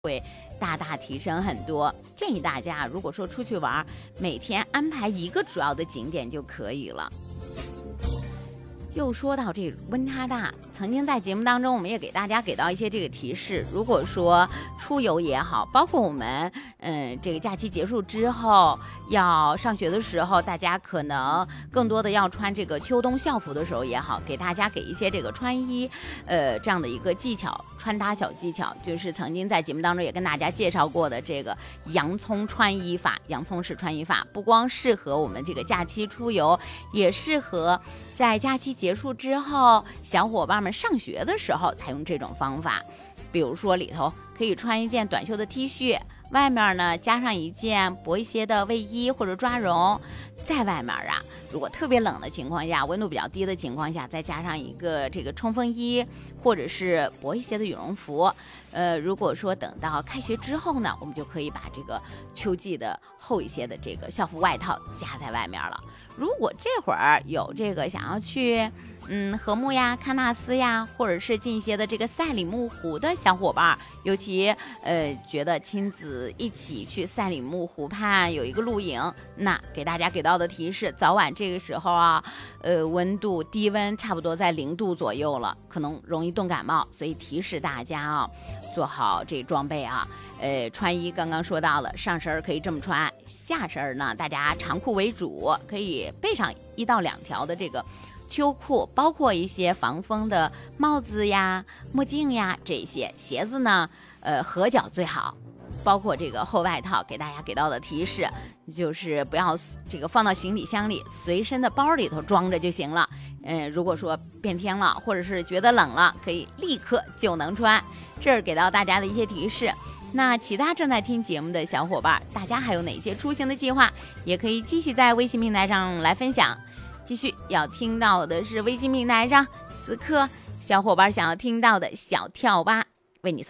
会大大提升很多。建议大家如果说出去玩，每天安排一个主要的景点就可以了。又说到这温差大，曾经在节目当中我们也给大家给到一些这个提示，如果说出游也好，包括我们这个假期结束之后要上学的时候，大家可能更多的要穿这个秋冬校服的时候也好，给大家给一些这个穿衣这样的一个技巧，穿搭小技巧，就是曾经在节目当中也跟大家介绍过的这个洋葱穿衣法，洋葱式穿衣法不光适合我们这个假期出游，也适合在假期结束之后小伙伴们上学的时候采用这种方法。比如说里头可以穿一件短袖的 T 恤，外面呢加上一件薄一些的卫衣或者抓绒，在外面啊，如果特别冷的情况下，温度比较低的情况下，再加上一个这个冲锋衣或者是薄一些的羽绒服。如果说等到开学之后呢，我们就可以把这个秋季的厚一些的这个校服外套加在外面了。如果这会儿有这个想要去禾木呀、喀纳斯呀，或者是近一些的这个赛里木湖的小伙伴，尤其觉得亲子一起去赛里木湖畔有一个露营，那给大家给到的提示，早晚这个时候啊，温度低温差不多在0度左右了，可能容易冻感冒，所以提示大家啊，做好这装备啊。穿衣刚刚说到了，上身可以这么穿，下身呢大家长裤为主，可以备上1到2条的这个秋裤，包括一些防风的帽子呀、墨镜呀，这些鞋子呢合脚最好，包括这个厚外套。给大家给到的提示就是不要这个放到行李箱里，随身的包里头装着就行了。如果说变天了或者是觉得冷了，可以立刻就能穿。这是给到大家的一些提示。那其他正在听节目的小伙伴，大家还有哪些出行的计划，也可以继续在微信平台上来分享。继续要听到的是微信平台上此刻小伙伴想要听到的小跳吧，为你送